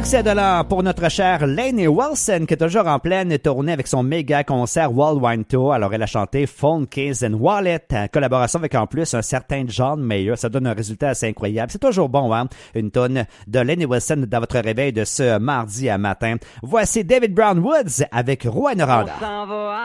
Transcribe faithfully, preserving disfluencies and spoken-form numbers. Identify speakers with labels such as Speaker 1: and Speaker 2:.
Speaker 1: succès de l'an pour notre chère Lainey Wilson qui est toujours en pleine tournée avec son méga concert Worldwide Tour. Alors elle a chanté Phone, Keys and Wallet en collaboration avec en plus un certain John Mayer. Ça donne un résultat assez incroyable. C'est toujours bon, hein? Une tonne de Lainey Wilson dans votre réveil de ce mardi à matin. Voici David Brown Woods avec Rouen Noranda.